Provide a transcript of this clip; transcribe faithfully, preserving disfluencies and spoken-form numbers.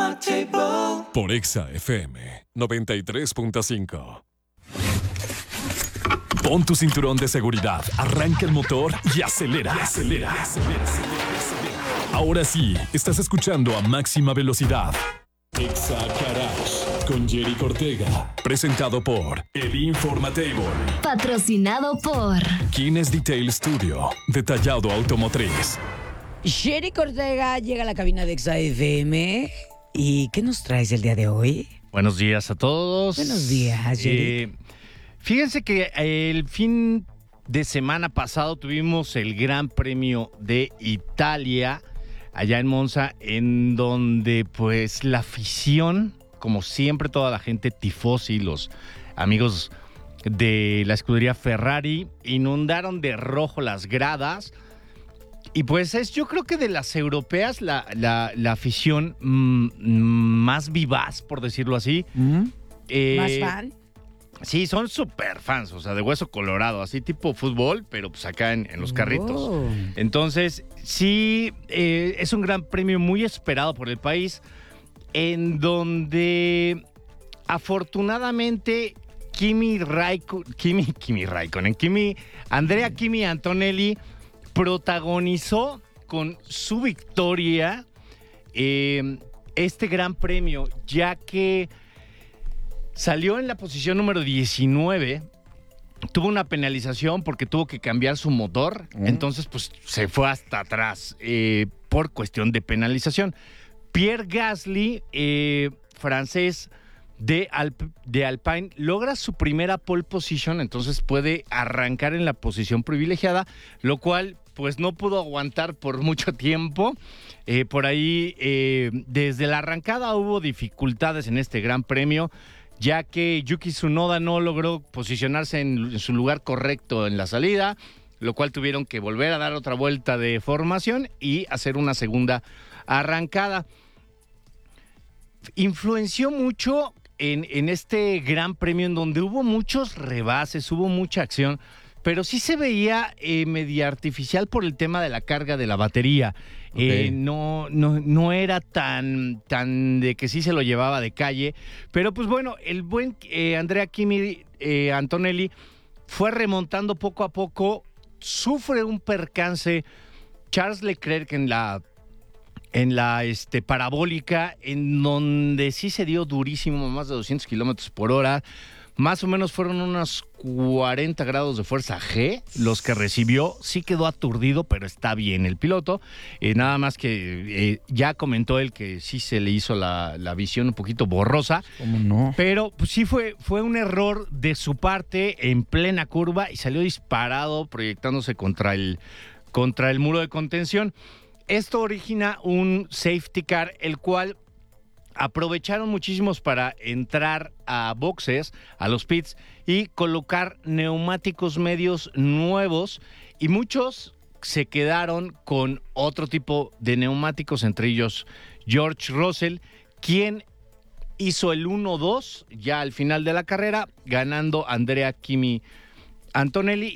Por Exa F M noventa y tres punto cinco. Pon tu cinturón de seguridad, arranca el motor y acelera. Y acelera, acelera, acelera, acelera. Ahora sí, estás escuchando a máxima velocidad. Exa Garage con Jerry Ortega. Presentado por El Informatable. Patrocinado por Kines Detail Studio. Detallado automotriz. Jerry Ortega llega a la cabina de Exa F M. ¿Y qué nos traes el día de hoy? Buenos días a todos. Buenos días, Jerry. Eh, fíjense que el fin de semana pasado tuvimos el Gran Premio de Italia, allá en Monza, en donde pues la afición, como siempre toda la gente tifosi, los amigos de la escudería Ferrari, inundaron de rojo las gradas. Y pues es, yo creo que de las europeas, la, la, la afición mmm, más vivaz, por decirlo así. ¿Mm? Eh, ¿Más fan? Sí, son súper fans, o sea, de hueso colorado, así tipo fútbol, pero pues acá en, en los carritos. Oh. Entonces, sí, eh, es un gran premio muy esperado por el país, en donde afortunadamente Kimi Raikkonen, Kimi, Kimi Raikkonen, Kimi, Andrea Kimi Antonelli protagonizó con su victoria eh, este gran premio, ya que salió en la posición número diecinueve, tuvo una penalización porque tuvo que cambiar su motor, ¿Eh? entonces pues se fue hasta atrás eh, por cuestión de penalización. Pierre Gasly, eh, francés de, Alp, de Alpine, logra su primera pole position, entonces puede arrancar en la posición privilegiada, lo cual pues no pudo aguantar por mucho tiempo. Eh, por ahí, eh, desde la arrancada hubo dificultades en este gran premio, ya que Yuki Tsunoda no logró posicionarse en, en su lugar correcto en la salida, lo cual tuvieron que volver a dar otra vuelta de formación y hacer una segunda arrancada. Influenció mucho en, en este gran premio en donde hubo muchos rebases, hubo mucha acción, pero sí se veía eh, media artificial por el tema de la carga de la batería. Okay. Eh, no, no, no era tan, tan de que sí se lo llevaba de calle. Pero pues bueno, el buen eh, Andrea Kimi eh, Antonelli fue remontando poco a poco. Sufre un percance Charles Leclerc en la, en la este, parabólica, en donde sí se dio durísimo, más de doscientos kilómetros por hora. Más o menos fueron unos cuarenta grados de fuerza G los que recibió. Sí quedó aturdido, pero está bien el piloto. Eh, nada más que eh, ya comentó él que sí se le hizo la, la visión un poquito borrosa. ¿Cómo no? Pero pues, sí fue, fue un error de su parte en plena curva y salió disparado proyectándose contra el, contra el muro de contención. Esto origina un safety car, el cual aprovecharon muchísimos para entrar a boxes, a los pits, y colocar neumáticos medios nuevos, y muchos se quedaron con otro tipo de neumáticos, entre ellos George Russell, quien hizo el uno dos ya al final de la carrera, ganando Andrea Kimi Antonelli.